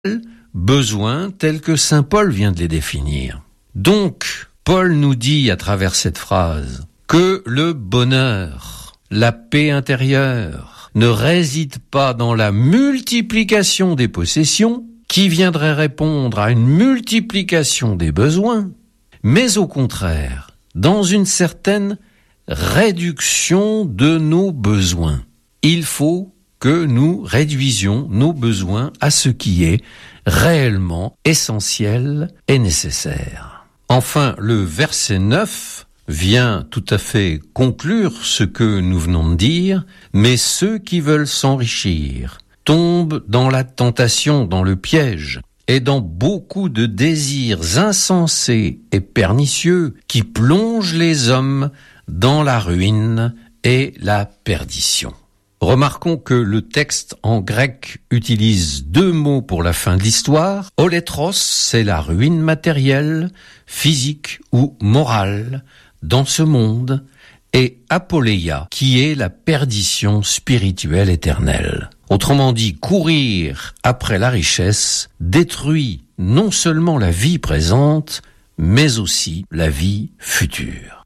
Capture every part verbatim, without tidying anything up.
besoins tels que saint Paul vient de les définir. Donc, Paul nous dit à travers cette phrase que le bonheur, la paix intérieure, ne réside pas dans la multiplication des possessions qui viendrait répondre à une multiplication des besoins, mais au contraire, dans une certaine réduction de nos besoins. Il faut que nous réduisions nos besoins à ce qui est réellement essentiel et nécessaire. Enfin, le verset neuf vient tout à fait conclure ce que nous venons de dire, mais ceux qui veulent s'enrichir tombent dans la tentation, dans le piège, et dans beaucoup de désirs insensés et pernicieux qui plongent les hommes dans la ruine et la perdition. Remarquons que le texte en grec utilise deux mots pour la fin de l'histoire. Olétros, c'est la ruine matérielle, physique ou morale dans ce monde, et apoleia, qui est la perdition spirituelle éternelle. Autrement dit, courir après la richesse détruit non seulement la vie présente, mais aussi la vie future.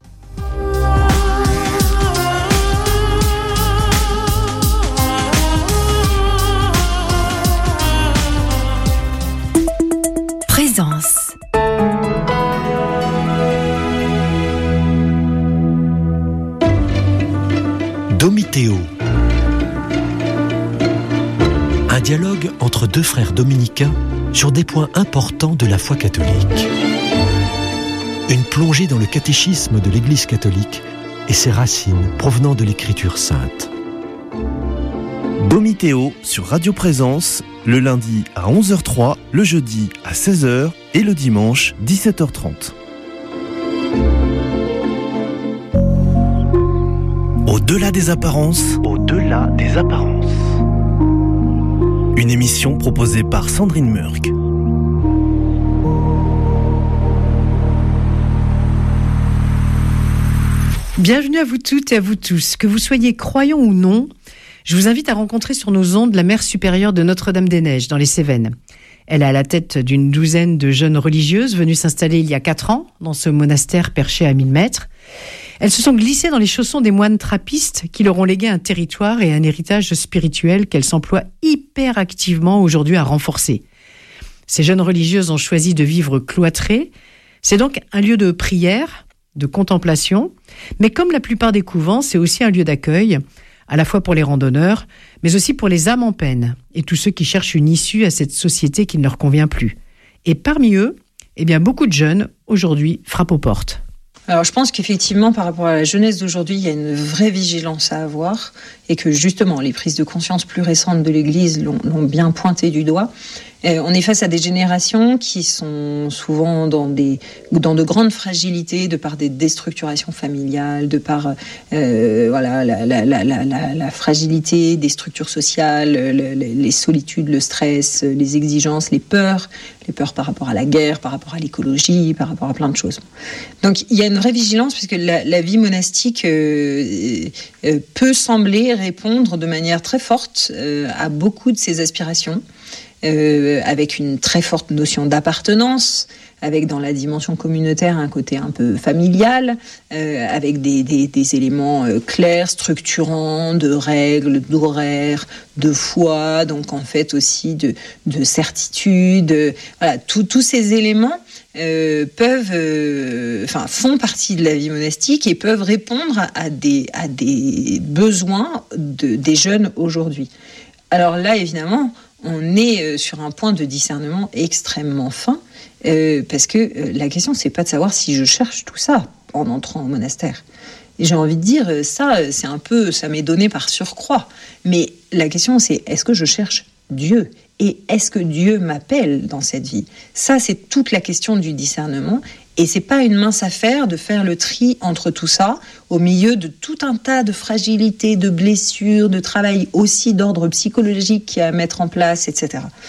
Présence. Domitéo. Un dialogue entre deux frères dominicains sur des points importants de la foi catholique. Une plongée dans le catéchisme de l'Église catholique et ses racines provenant de l'Écriture sainte. Domitéo sur Radio Présence, le lundi à onze heures trois, le jeudi à seize heures et le dimanche dix-sept heures trente. Au-delà des apparences, au-delà des apparences. Une émission proposée par Sandrine Murk. Bienvenue à vous toutes et à vous tous. Que vous soyez croyants ou non, je vous invite à rencontrer sur nos ondes la mère supérieure de Notre-Dame-des-Neiges, dans les Cévennes. Elle est à la tête d'une douzaine de jeunes religieuses venues s'installer il y a quatre ans dans ce monastère perché à mille mètres. Elles se sont glissées dans les chaussons des moines trappistes qui leur ont légué un territoire et un héritage spirituel qu'elles s'emploient hyper activement aujourd'hui à renforcer. Ces jeunes religieuses ont choisi de vivre cloîtrées. C'est donc un lieu de prière, de contemplation, mais comme la plupart des couvents, c'est aussi un lieu d'accueil, à la fois pour les randonneurs, mais aussi pour les âmes en peine et tous ceux qui cherchent une issue à cette société qui ne leur convient plus. Et parmi eux, eh bien, beaucoup de jeunes, aujourd'hui, frappent aux portes. Alors je pense qu'effectivement par rapport à la jeunesse d'aujourd'hui, il y a une vraie vigilance à avoir et que justement les prises de conscience plus récentes de l'Église l'ont, l'ont bien pointé du doigt. Euh, on est face à des générations qui sont souvent dans, des, dans de grandes fragilités de par des déstructurations familiales, de par euh, voilà, la, la, la, la, la, la fragilité des structures sociales, le, les solitudes, le stress, les exigences, les peurs, les peurs par rapport à la guerre, par rapport à l'écologie, par rapport à plein de choses. Donc il y a une vraie vigilance puisque la, la vie monastique euh, euh, peut sembler répondre de manière très forte euh, à beaucoup de ces aspirations. Euh, avec une très forte notion d'appartenance, avec dans la dimension communautaire un côté un peu familial, euh, avec des, des, des éléments euh, clairs, structurants, de règles, d'horaires, de foi, donc en fait aussi de, de certitude. Euh, voilà, tous ces éléments euh, peuvent, euh, enfin, font partie de la vie monastique et peuvent répondre à, à, des, à des besoins de, des jeunes aujourd'hui. Alors là, évidemment, on est sur un point de discernement extrêmement fin, euh, parce que euh, la question, c'est pas de savoir si je cherche tout ça en entrant au monastère. Et j'ai envie de dire, ça, c'est un peu, ça m'est donné par surcroît. Mais la question, c'est, est-ce que je cherche Dieu ? Et est-ce que Dieu m'appelle dans cette vie ? Ça, c'est toute la question du discernement. Et c'est pas une mince affaire de faire le tri entre tout ça, au milieu de tout un tas de fragilités, de blessures, de travail aussi d'ordre psychologique qu'il y a à mettre en place, et cetera.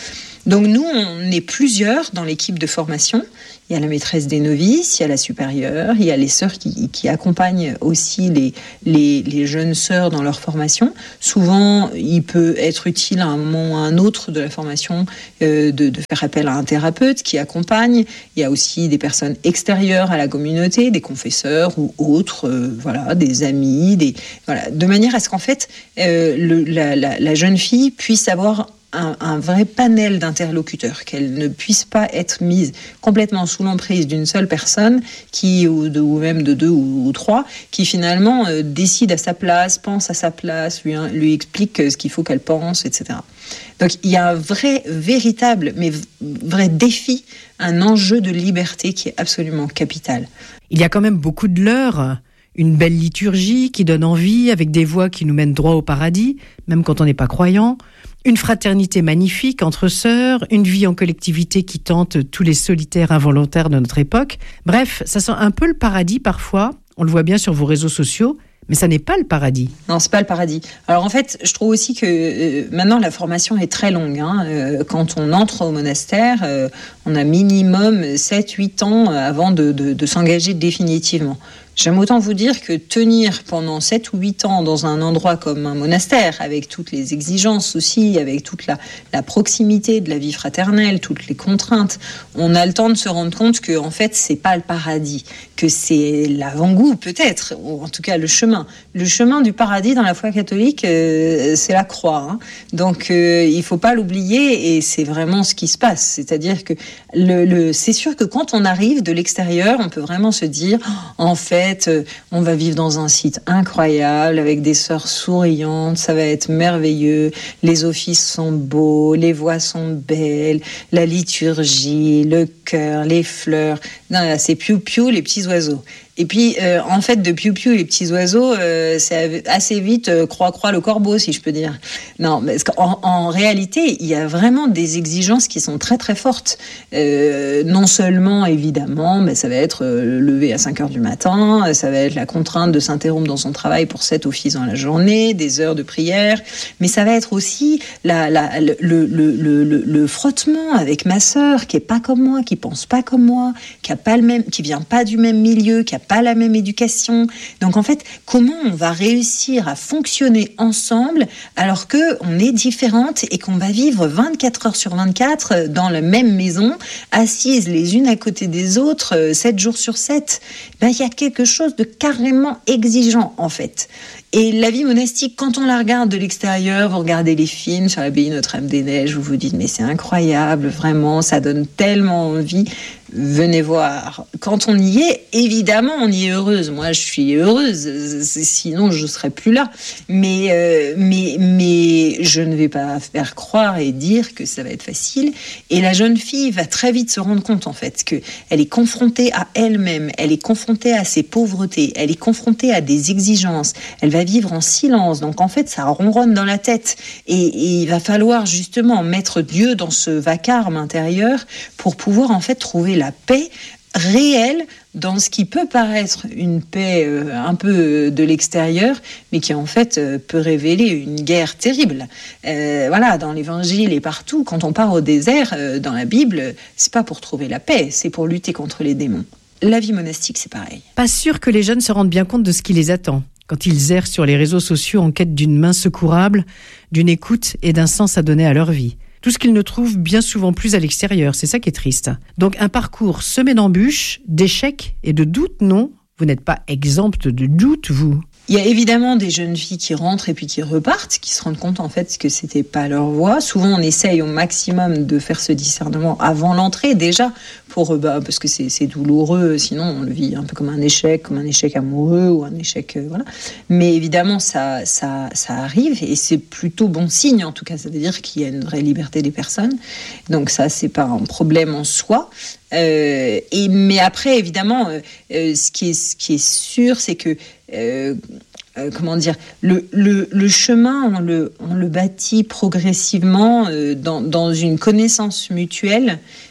Donc nous, on est plusieurs dans l'équipe de formation. Il y a la maîtresse des novices, il y a la supérieure, il y a les sœurs qui, qui accompagnent aussi les, les, les jeunes sœurs dans leur formation. Souvent, il peut être utile à un moment ou à un autre de la formation euh, de, de faire appel à un thérapeute qui accompagne. Il y a aussi des personnes extérieures à la communauté, des confesseurs ou autres, euh, voilà, des amis, des, voilà, de manière à ce qu'en fait, euh, le, la, la, la jeune fille puisse avoir Un, un vrai panel d'interlocuteurs, qu'elle ne puisse pas être mise complètement sous l'emprise d'une seule personne, qui, ou, de, ou même de deux ou, ou trois, qui finalement euh, décide à sa place, pense à sa place, lui, hein, lui explique ce qu'il faut qu'elle pense, et cetera. Donc il y a un vrai, véritable, mais vrai défi, un enjeu de liberté qui est absolument capital. Il y a quand même beaucoup de leurres. Une belle liturgie qui donne envie, avec des voies qui nous mènent droit au paradis, même quand on n'est pas croyant. Une fraternité magnifique entre sœurs, une vie en collectivité qui tente tous les solitaires involontaires de notre époque. Bref, ça sent un peu le paradis parfois, on le voit bien sur vos réseaux sociaux, mais ça n'est pas le paradis. Non, c'est pas le paradis. Alors en fait, je trouve aussi que euh, maintenant la formation est très longue. Hein. Euh, quand on entre au monastère, euh, on a minimum sept huit ans avant de, de, de s'engager définitivement. J'aime autant vous dire que tenir pendant sept ou huit ans dans un endroit comme un monastère, avec toutes les exigences aussi, avec toute la, la proximité de la vie fraternelle, toutes les contraintes, on a le temps de se rendre compte que en fait, c'est pas le paradis, que c'est l'avant-goût peut-être, ou en tout cas le chemin. Le chemin du paradis dans la foi catholique, euh, c'est la croix. Hein. Donc, euh, il faut pas l'oublier et c'est vraiment ce qui se passe. C'est-à-dire que le, le, c'est sûr que quand on arrive de l'extérieur, on peut vraiment se dire, oh, en fait, on va vivre dans un site incroyable avec des sœurs souriantes, ça va être merveilleux, les offices sont beaux, les voix sont belles, la liturgie, le cœur, les fleurs, non, là, c'est piou-piou, les petits oiseaux. Et puis, euh, en fait, de piou-piou et les petits oiseaux, euh, c'est assez vite euh, croix-croix le corbeau, si je peux dire. Non, parce qu'en en réalité, il y a vraiment des exigences qui sont très très fortes. Euh, non seulement, évidemment, mais ça va être euh, lever à cinq heures du matin, ça va être la contrainte de s'interrompre dans son travail pour sept offices dans la journée, des heures de prière, mais ça va être aussi la, la, le, le, le, le, le frottement avec ma sœur, qui est pas comme moi, qui pense pas comme moi, qui a pas le même, qui vient pas du même milieu, qui a pas la même éducation. Donc en fait, comment on va réussir à fonctionner ensemble alors que on est différentes et qu'on va vivre vingt-quatre heures sur vingt-quatre dans la même maison, assises les unes à côté des autres, sept jours sur sept. Ben, il y a quelque chose de carrément exigeant en fait. Et la vie monastique, quand on la regarde de l'extérieur, vous regardez les films sur l'abbaye Notre-Dame-des-Neiges, vous vous dites mais c'est incroyable, vraiment, ça donne tellement envie. Venez voir. Quand on y est, évidemment, on y est heureuse. Moi, je suis heureuse. Sinon, je ne serais plus là. Mais, euh, mais, mais je ne vais pas faire croire et dire que ça va être facile. Et la jeune fille va très vite se rendre compte, en fait, qu'elle est confrontée à elle-même. Elle est confrontée à ses pauvretés. Elle est confrontée à des exigences. Elle va vivre en silence. Donc, en fait, ça ronronne dans la tête. Et, et il va falloir, justement, mettre Dieu dans ce vacarme intérieur pour pouvoir, en fait, trouver la paix réelle dans ce qui peut paraître une paix euh, un peu de l'extérieur, mais qui en fait euh, peut révéler une guerre terrible. Euh, voilà, dans l'Évangile et partout, quand on part au désert, euh, dans la Bible, c'est pas pour trouver la paix, c'est pour lutter contre les démons. La vie monastique, c'est pareil. Pas sûr que les jeunes se rendent bien compte de ce qui les attend quand ils errent sur les réseaux sociaux en quête d'une main secourable, d'une écoute et d'un sens à donner à leur vie. Tout ce qu'ils ne trouvent bien souvent plus à l'extérieur, c'est ça qui est triste. Donc un parcours semé d'embûches, d'échecs et de doutes, non ? Vous n'êtes pas exempte de doutes, vous ? Il y a évidemment des jeunes filles qui rentrent et puis qui repartent, qui se rendent compte en fait que c'était pas leur voie. Souvent, on essaye au maximum de faire ce discernement avant l'entrée déjà, pour bah parce que c'est, c'est douloureux. Sinon, on le vit un peu comme un échec, comme un échec amoureux ou un échec euh, voilà. Mais évidemment, ça ça ça arrive et c'est plutôt bon signe en tout cas. Ça veut dire qu'il y a une vraie liberté des personnes. Donc ça, c'est pas un problème en soi. Euh, et mais après, évidemment, euh, euh, ce qui est ce qui est sûr, c'est que Euh, euh, comment dire, le, le, le chemin, on le, on le bâtit progressivement euh, dans, dans une connaissance mutuelle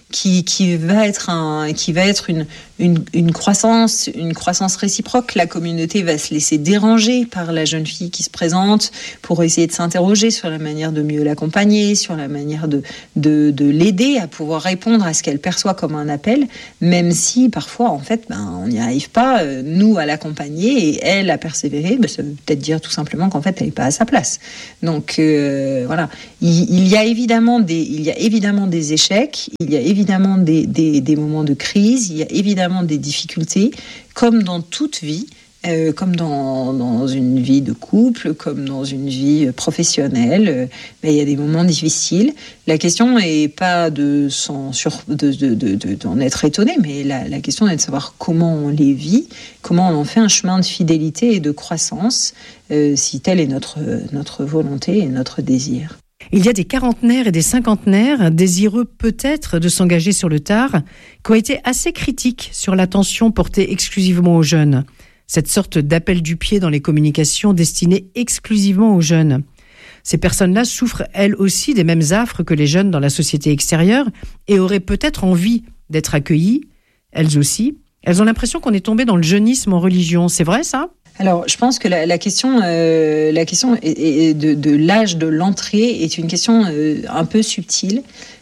qui, qui va être un, qui va être une, une, une croissance, une croissance réciproque. La communauté va se laisser déranger par la jeune fille qui se présente pour essayer de s'interroger sur la manière de mieux l'accompagner, sur la manière de, de, de l'aider à pouvoir répondre à ce qu'elle perçoit comme un appel, même si parfois, en fait, ben, on n'y arrive pas, euh, nous, à l'accompagner et elle à persévérer. Ben, ça veut peut-être dire tout simplement qu'en fait, elle n'est pas à sa place. Donc, euh, voilà. Il, il y a évidemment des, il y a évidemment des échecs, il y a évidemment des, des, des moments de crise, il y a évidemment des difficultés, comme dans toute vie. Euh, comme dans, dans une vie de couple, comme dans une vie professionnelle, euh, ben, il y a des moments difficiles. La question n'est pas de s'en, sur, de, de, de, de, d'en être étonné, mais la, la question est de savoir comment on les vit, comment on en fait un chemin de fidélité et de croissance, euh, si telle est notre, notre volonté et notre désir. Il y a des quarantenaires et des cinquantenaires, désireux peut-être de s'engager sur le tard, qui ont été assez critiques sur l'attention portée exclusivement aux jeunes. Cette sorte d'appel du pied dans les communications destiné exclusivement aux jeunes. Ces personnes-là souffrent elles aussi des mêmes affres que les jeunes dans la société extérieure et auraient peut-être envie d'être accueillies, elles aussi. Elles ont l'impression qu'on est tombé dans le jeunisme en religion. C'est vrai ça ? Alors, je pense que la, la question, euh, la question est, est de, de l'âge de l'entrée est une question euh, un peu subtile.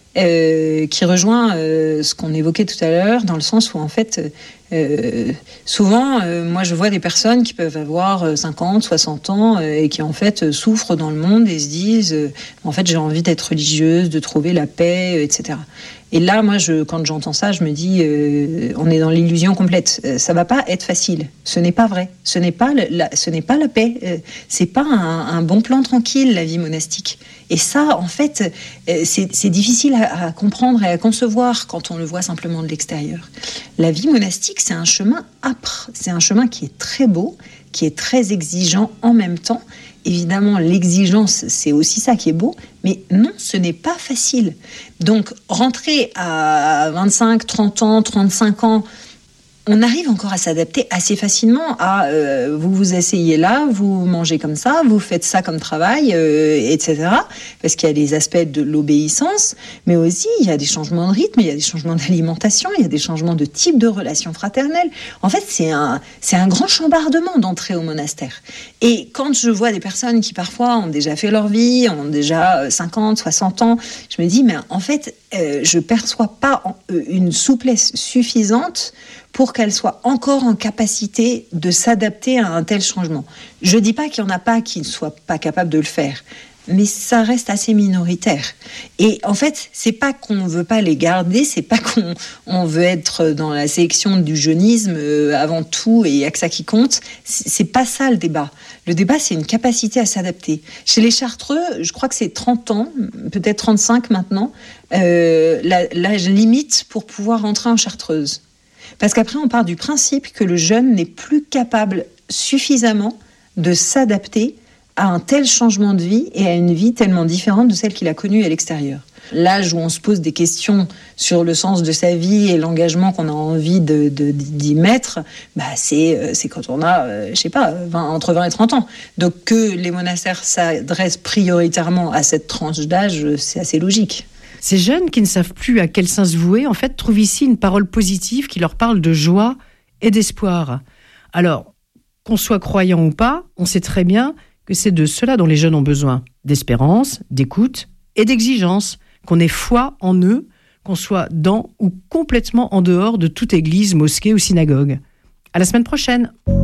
Euh, qui rejoint euh, ce qu'on évoquait tout à l'heure, dans le sens où, en fait, euh, souvent, euh, moi, je vois des personnes qui peuvent avoir cinquante, soixante ans euh, et qui, en fait, souffrent dans le monde et se disent euh, en fait, j'ai envie d'être religieuse, de trouver la paix, euh, et cetera. Et là, moi, je, quand j'entends ça, je me dis, euh, on est dans l'illusion complète. Euh, ça va pas être facile. Ce n'est pas vrai. Ce n'est pas la, ce n'est pas la paix. Euh, c'est pas un, un bon plan tranquille, la vie monastique. Et ça, en fait, euh, c'est, c'est difficile à, à comprendre et à concevoir quand on le voit simplement de l'extérieur. La vie monastique, c'est un chemin âpre. C'est un chemin qui est très beau, qui est très exigeant en même temps. Évidemment, l'exigence, c'est aussi ça qui est beau, mais non, ce n'est pas facile. Donc, rentrer à vingt-cinq, trente ans, trente-cinq ans, on arrive encore à s'adapter assez facilement à euh, vous vous asseyez là, vous mangez comme ça, vous faites ça comme travail, euh, et cetera. Parce qu'il y a les aspects de l'obéissance, mais aussi il y a des changements de rythme, il y a des changements d'alimentation, il y a des changements de type de relations fraternelles. En fait, c'est un, c'est un grand chambardement d'entrer au monastère. Et quand je vois des personnes qui parfois ont déjà fait leur vie, ont déjà cinquante, soixante ans, je me dis, mais en fait, euh, je perçois pas une souplesse suffisante pour qu'elle soit encore en capacité de s'adapter à un tel changement. Je ne dis pas qu'il n'y en a pas qui ne soient pas capables de le faire, mais ça reste assez minoritaire. Et en fait, c'est pas qu'on ne veut pas les garder, c'est pas qu'on on veut être dans la sélection du jeunisme euh, avant tout et il n'y a que ça qui compte. C'est, c'est pas ça le débat. Le débat, c'est une capacité à s'adapter. Chez les Chartreux, je crois que c'est trente ans, peut-être trente-cinq maintenant, euh, la, l'âge limite pour pouvoir rentrer en chartreuse. Parce qu'après, on part du principe que le jeune n'est plus capable suffisamment de s'adapter à un tel changement de vie et à une vie tellement différente de celle qu'il a connue à l'extérieur. L'âge où on se pose des questions sur le sens de sa vie et l'engagement qu'on a envie de, de, d'y mettre, bah c'est, c'est quand on a, euh, je sais pas, vingt, entre vingt et trente ans. Donc que les monastères s'adressent prioritairement à cette tranche d'âge, c'est assez logique. Ces jeunes qui ne savent plus à quel saint se vouer, en fait, trouvent ici une parole positive qui leur parle de joie et d'espoir. Alors, qu'on soit croyant ou pas, on sait très bien que c'est de cela dont les jeunes ont besoin. D'espérance, d'écoute et d'exigence. Qu'on ait foi en eux, qu'on soit dans ou complètement en dehors de toute église, mosquée ou synagogue. À la semaine prochaine.